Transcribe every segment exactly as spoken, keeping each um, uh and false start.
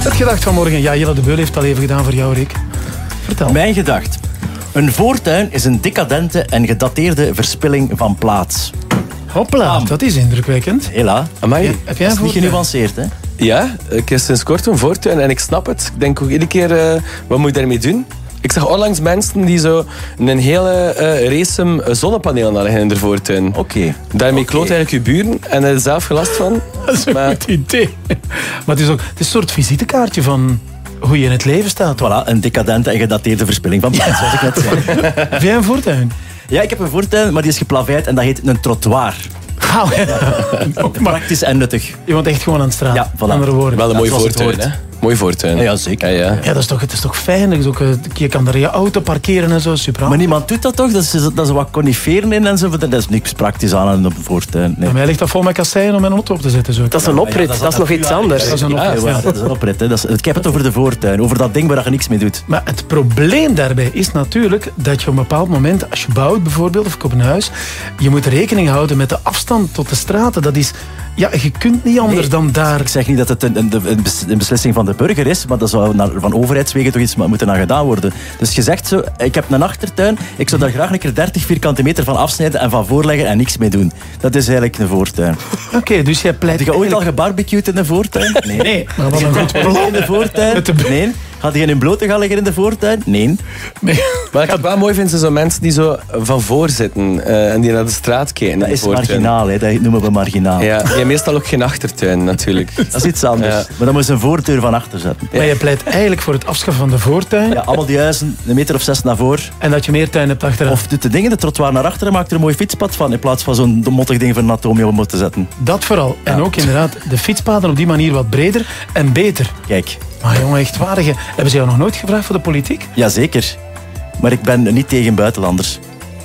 Het gedacht van morgen. Ja, Jelle de Beul heeft het al even gedaan voor jou, Rick. Vertel. Mijn gedacht. Een voortuin is een decadente en gedateerde verspilling van plaats. Hopla, dat is indrukwekkend. Hela. Amai. Ja, heb jij Dat een is niet voortuin? genuanceerd, hè? Ja, ik heb sinds kort een voortuin en ik snap het. Ik denk ook iedere keer, uh, wat moet je daarmee doen? Ik zag onlangs mensen die zo een hele uh, race zonnepanelen hadden in de voortuin. Oké. Okay. Daarmee okay. kloot eigenlijk je buren en er zelf gelast van. Dat is een maar... goed idee. Maar het is ook het is een soort visitekaartje van hoe je in het leven staat. Voilà, een decadente en gedateerde verspilling van plaats, zoals ik net zei. Heb jij een voortuin? Ja, ik heb een voortuin, maar die is geplaveid en dat heet een trottoir. Oh, ja. Praktisch en nuttig. Je woont echt gewoon aan de straat. Ja, voilà. Andere woorden. Wel een ja, mooie voortuin, voortuin, hè? Mooi voortuin. Ja, zeker. Ja, ja. Ja, dat is toch, het is toch fijn. Dat is ook, je kan daar je auto parkeren en zo. Super. Maar niemand doet dat toch? Dat is, dat is wat coniferen in en zo. Dat is niks praktisch aan een voortuin. Nee. Bij mij ligt dat vol met kasseien om mijn auto op te zetten. Zo. Dat is een oprit, ja, dat, is, dat is nog iets anders. Dat is een oprit, ja, ja. Dat is een oprit, hè. Dat is, ik heb het over de voortuin. Over dat ding waar je niks mee doet. Maar het probleem daarbij is natuurlijk dat je op een bepaald moment, als je bouwt bijvoorbeeld, of koopt een huis, je moet rekening houden met de afstand tot de straten. Dat is... Ja, je kunt niet anders nee, dan daar... Ik zeg niet dat het een, een, een beslissing van de burger is, maar dat zou naar, van overheidswegen toch iets moeten aan gedaan worden. Dus je zegt zo, ik heb een achtertuin, ik zou daar graag een keer dertig vierkante meter van afsnijden en van voorleggen en niks mee doen. Dat is eigenlijk een voortuin. Oké, okay, dus jij pleit... Heb je ooit al gebarbecued in de voortuin? Nee. Nee, maar wat een goed plan. In de voortuin? Nee. Had je in blote gaan liggen in de voortuin? Nee. nee. Maar ik het wel mooi vind, zijn zo mensen die zo van voor zitten uh, en die naar de straat kijken. Dat is marginaal, hè. Dat noemen we marginaal. Ja, je hebt meestal ook geen achtertuin, natuurlijk. Dat is iets anders. Ja. Maar dan moet je een voordeur van achter zetten. Maar je pleit eigenlijk voor het afschaffen van de voortuin. Ja, allemaal die huizen, een meter of zes naar voor. En dat je meer tuin hebt achteraan. Of doet de dingen, de trottoir naar achteren, maakt er een mooi fietspad van, in plaats van zo'n mottig ding van een atoomje om te zetten. Dat vooral. Ja. En ook inderdaad de fietspaden op die manier wat breder en beter. Kijk. Maar jongen, echt waar. Hebben ze jou nog nooit gevraagd voor de politiek? Jazeker. Maar ik ben niet tegen buitenlanders.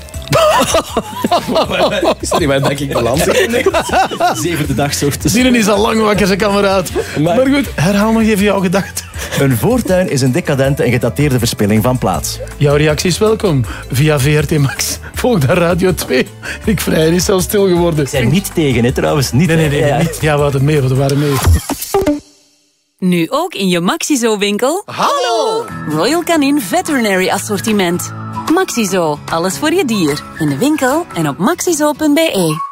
Sorry, maar denk ik balans. Zevende dag soorten. Dieren is al lang wakker, zijn kameraad. Maar... maar goed, herhaal nog even jouw gedachte. Een voortuin is een decadente en gedateerde verspilling van plaats. Jouw reactie is welkom via V R T Max. Volg naar Radio twee. Ik vrij is zelfs stil geworden. Ik ben niet tegen, hè, trouwens. Niet, nee, nee, nee. ja. Niet. Ja, we hadden mee, we waren mee. Nu ook in je Maxizo-winkel. Hallo! Royal Canin Veterinary Assortiment. Maxizo, alles voor je dier. In de winkel en op maxizo punt be.